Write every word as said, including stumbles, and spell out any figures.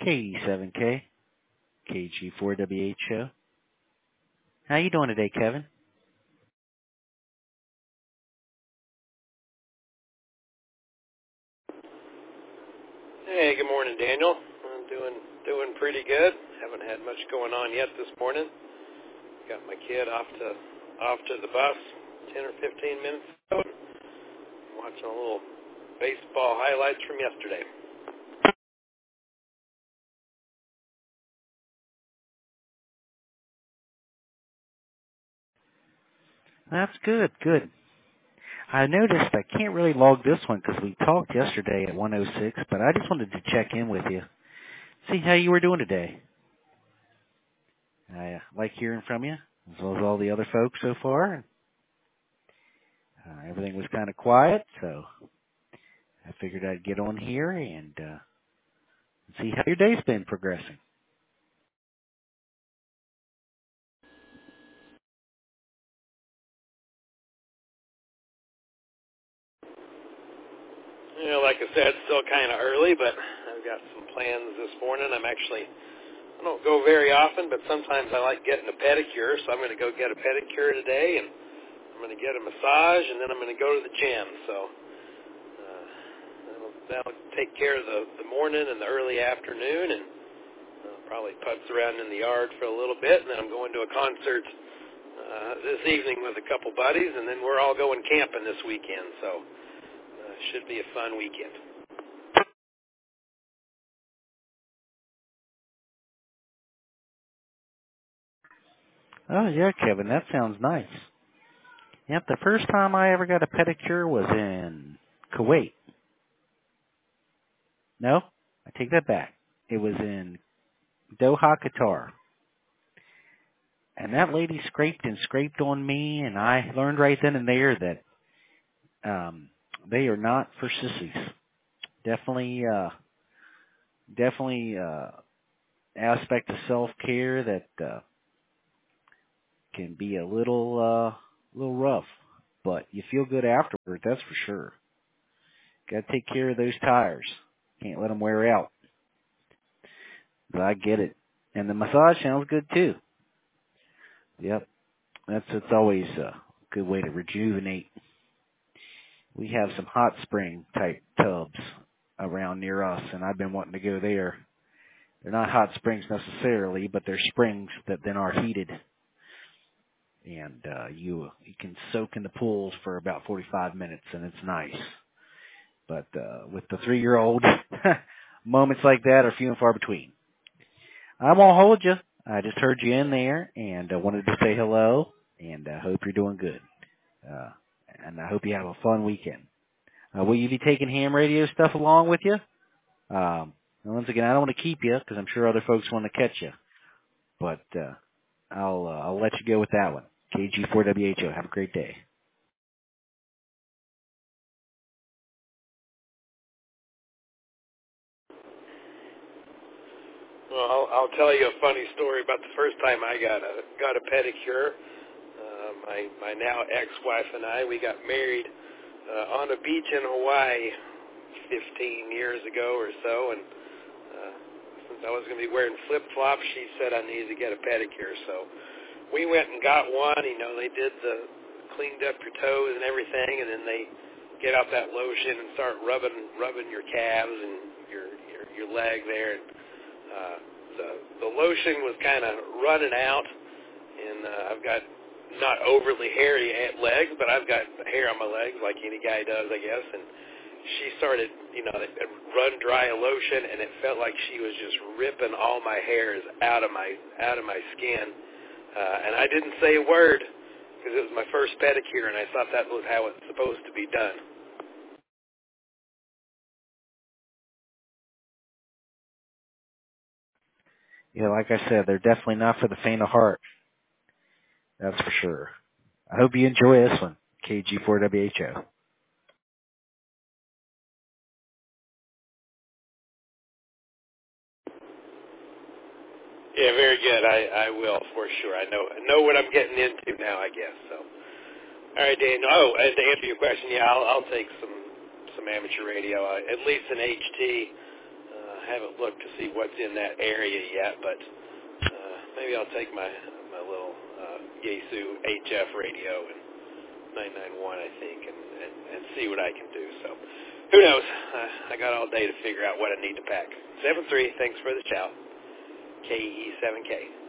K E seven K, K G four W H O. How you doing today, Kevin? Hey, good morning, Daniel. I'm doing doing pretty good. Haven't had much going on yet this morning. Got my kid off to off to the bus ten or fifteen minutes ago. Watching a little baseball highlights from yesterday. That's good, good. I noticed I can't really log this one because we talked yesterday at one oh six, but I just wanted to check in with you, see how you were doing today. I uh, like hearing from you, as well as all the other folks so far. Uh, everything was kind of quiet, so I figured I'd get on here and uh, see how your day's been progressing. You know, like I said, it's still kind of early, but I've got some plans this morning. I'm actually I don't go very often, but sometimes I like getting a pedicure, so I'm going to go get a pedicure today, and I'm going to get a massage, and then I'm going to go to the gym. So uh, that'll, that'll take care of the, the morning and the early afternoon, and uh, probably putz around in the yard for a little bit, and then I'm going to a concert uh, this evening with a couple buddies, and then we're all going camping this weekend. So uh, should be a fun weekend. Oh yeah, Kevin, that sounds nice. Yep, the first time I ever got a pedicure was in Kuwait. No, I take that back. It was in Doha, Qatar. And that lady scraped and scraped on me, and I learned right then and there that um, they are not for sissies. Definitely, uh, definitely uh, aspect of self-care that uh, can be a little, uh, little rough, but you feel good afterward. That's for sure. Got to take care of those tires. Can't let them wear out. But I get it. And the massage sounds good too. Yep. That's it's always a good way to rejuvenate. We have some hot spring type tubs around near us, and I've been wanting to go there. They're not hot springs necessarily, but they're springs that then are heated. And uh, you you can soak in the pools for about forty-five minutes, and it's nice. But uh, with the three-year-old, moments like that are few and far between. I won't hold you. I just heard you in there, and I wanted to say hello, and I hope you're doing good. Uh, and I hope you have a fun weekend. Uh, will you be taking ham radio stuff along with you? Um, and once again, I don't want to keep you because I'm sure other folks want to catch you. But uh, I'll uh, I'll let you go with that one. K G four W H O. Have a great day. Well, I'll, I'll tell you a funny story about the first time I got a got a pedicure. Uh, my my now ex-wife and I, we got married uh, on a beach in Hawaii fifteen years ago or so, and uh, since I was going to be wearing flip-flops, she said I needed to get a pedicure. So we went and got one. You know, they did the cleaned up your toes and everything, and then they get out that lotion and start rubbing rubbing your calves and your your, your leg there. And, uh, the the lotion was kind of running out, and uh, I've got not overly hairy legs, but I've got hair on my legs like any guy does, I guess. And she started, you know, run dry lotion, and it felt like she was just ripping all my hairs out of my out of my skin. Uh, and I didn't say a word because it was my first pedicure, and I thought that was how it's supposed to be done. Yeah, like I said, they're definitely not for the faint of heart. That's for sure. I hope you enjoy this one. K G four W H O. Yeah, very good. I, I will for sure. I know I know what I'm getting into now, I guess. So, all right, Dan. Oh, and to answer your question, yeah, I'll, I'll take some some amateur radio, uh, at least an H T. Uh, haven't looked to see what's in that area yet, but uh, maybe I'll take my my little uh, Yaesu H F radio and nine nine one, I think, and, and, and see what I can do. So who knows? Uh, I got all day to figure out what I need to pack. seven three, thanks for the shout. K E seven K.